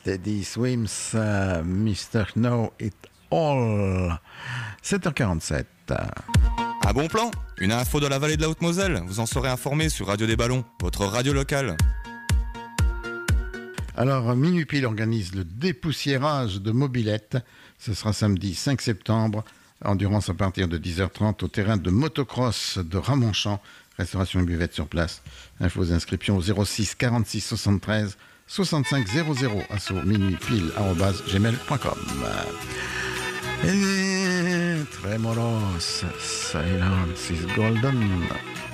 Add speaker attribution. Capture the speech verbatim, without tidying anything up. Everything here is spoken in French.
Speaker 1: Teddy Swims, uh, mister Know It All. sept heures quarante-sept.
Speaker 2: Un bon plan, une info de la vallée de la Haute-Moselle. Vous en serez informé sur Radio des Ballons, votre radio locale.
Speaker 1: Alors, Minuit Pile organise le dépoussiérage de mobylettes. Ce sera samedi cinq septembre. Endurance à partir de dix heures trente au terrain de motocross de Ramonchamp. Restauration et buvette sur place. Infos et inscriptions au zéro six quarante-six soixante-treize soixante-cinq zéro zéro. Asso minuit pile arobase gmail point com. Et Tremoros, Silence is Golden.